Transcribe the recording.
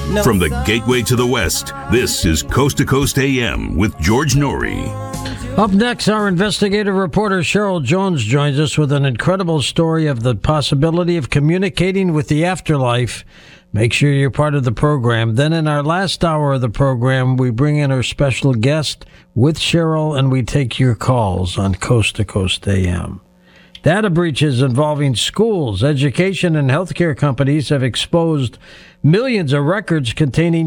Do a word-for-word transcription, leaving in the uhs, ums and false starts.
From the gateway to the West, this is Coast to Coast A M with George Norrie. Up next, our investigative reporter Cheryl Jones joins us with an incredible story of the possibility of communicating with the afterlife. Make sure you're part of the program. Then in our last hour of the program, we bring in our special guest with Cheryl, and we take your calls on Coast to Coast A M. Data breaches involving schools, education, and healthcare companies have exposed millions of records containing